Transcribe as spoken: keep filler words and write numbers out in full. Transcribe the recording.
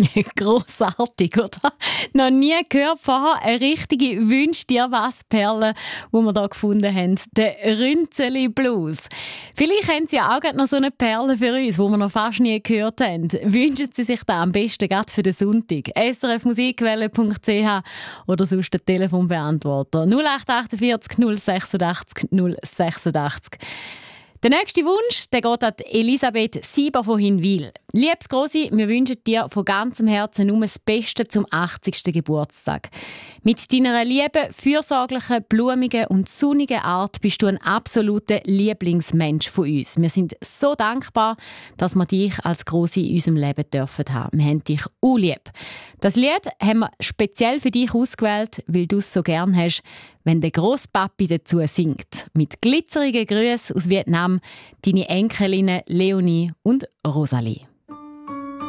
Grossartig, oder? Noch nie gehört vorher eine richtige «Wünsch dir was» Perle, die wir hier gefunden haben. Der Rünzeli Blues. Vielleicht haben Sie ja auch gerade noch so eine Perle für uns, die wir noch fast nie gehört haben. Wünschen Sie sich da am besten gerade für den Sonntag. s r f musikwelle punkt c h oder sonst den Telefonbeantworter null acht achtundvierzig null sechsundachtzig null sechsundachtzig. Der nächste Wunsch der geht an Elisabeth Sieber von Hinwil. Liebes Grossi, wir wünschen dir von ganzem Herzen nur das Beste zum achtzigsten Geburtstag. Mit deiner lieben, fürsorglichen, blumigen und sonnigen Art bist du ein absoluter Lieblingsmensch von uns. Wir sind so dankbar, dass wir dich als Grossi in unserem Leben dürfen haben. Wir haben dich auch lieb. Das Lied haben wir speziell für dich ausgewählt, weil du es so gern hast, wenn der Grosspapi dazu singt. Mit glitzerigen Grüßen aus Vietnam, deine Enkelinnen Leonie und Rosalie.